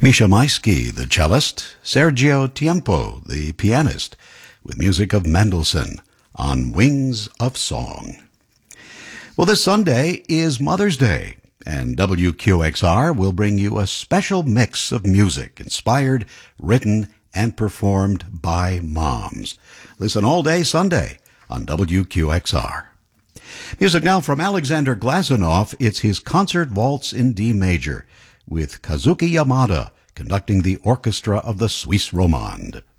Misha Maisky, the cellist, Sergio Tiempo, the pianist, with music of Mendelssohn on Wings of Song. Well, this Sunday is Mother's Day, and WQXR will bring you a special mix of music inspired, written, and performed by moms. Listen all day Sunday on WQXR. Music now from Alexander Glazunov. It's his concert waltz in D major, with Kazuki Yamada conducting the orchestra of the Suisse Romande.